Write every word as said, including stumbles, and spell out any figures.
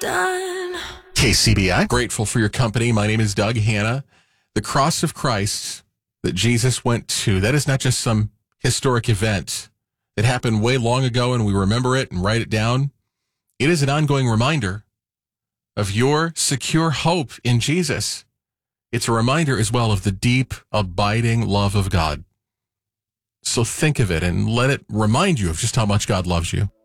done. K C B I. Grateful for your company. My name is Doug Hanna. The cross of Christ that Jesus went to, that is not just some historic event. It happened way long ago and we remember it and write it down. It is an ongoing reminder of your secure hope in Jesus. It's a reminder as well of the deep, abiding love of God. So think of it and let it remind you of just how much God loves you.